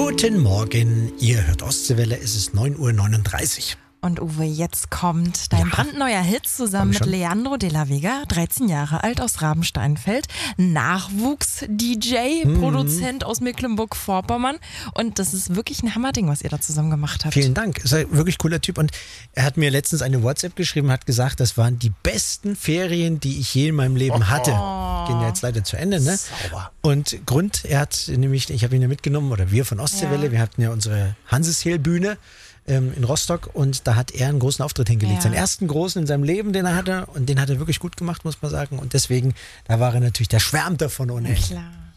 Guten Morgen, ihr hört Ostseewelle, es ist 9:39 Uhr. Und Uwe, jetzt kommt dein brandneuer Hit zusammen mit Leandro de la Vega, 13 Jahre alt aus Rabensteinfeld, Nachwuchs-DJ, Produzent aus Mecklenburg-Vorpommern. Und das ist wirklich ein Hammerding, was ihr da zusammen gemacht habt. Vielen Dank, ist ein wirklich cooler Typ. Und er hat mir letztens eine WhatsApp geschrieben, hat gesagt, das waren die besten Ferien, die ich je in meinem Leben hatte. Gehen ja jetzt leider zu Ende, ne? Sauber. Und Grund, er hat nämlich, ich habe ihn ja mitgenommen, oder wir von Ostseewelle, wir hatten ja unsere Hansesheel-Bühne in Rostock und da hat er einen großen Auftritt hingelegt. Ja. Seinen ersten großen in seinem Leben, den er hatte und den hat er wirklich gut gemacht, muss man sagen. Und deswegen, da war er natürlich, der schwärmt davon ohne Ende. Klar.